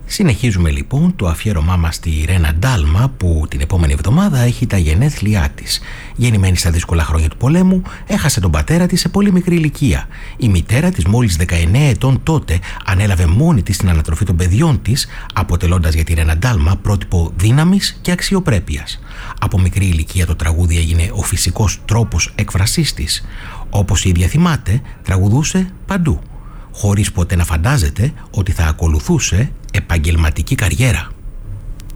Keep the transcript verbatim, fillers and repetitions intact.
Συνεχίζουμε λοιπόν το αφιέρωμά μας στη Ρένα Ντάλμα, που την επόμενη εβδομάδα έχει τα γενέθλιά της. Γεννημένη στα δύσκολα χρόνια του πολέμου, έχασε τον πατέρα της σε πολύ μικρή ηλικία. Η μητέρα της, μόλις δεκαεννέα ετών τότε, ανέλαβε μόνη της την ανατροφή των παιδιών της, αποτελώντας για τη Ρένα Ντάλμα πρότυπο δύναμης και αξιοπρέπειας. Από μικρή ηλικία το τραγούδι έγινε ο φυσικός τρόπος έκφρασής της. Όπως η ίδια θυμάται, τραγουδούσε παντού, χωρίς ποτέ να φαντάζεται ότι θα ακολουθούσε επαγγελματική καριέρα.